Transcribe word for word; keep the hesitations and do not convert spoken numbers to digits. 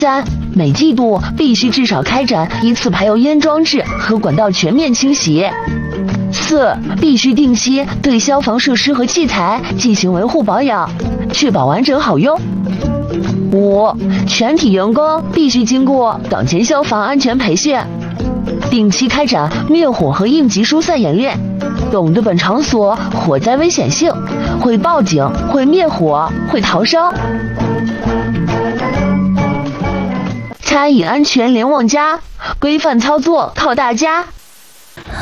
三、每季度必须至少开展一次排油烟装置和管道全面清洗。四、必须定期对消防设施和器材进行维护保养，确保完整好用。五、全体员工必须经过岗前消防安全培训，定期开展灭火和应急疏散演练，懂得本场所火灾危险性，会报警，会灭火，会逃生。餐饮安全联网加，规范操作靠大家。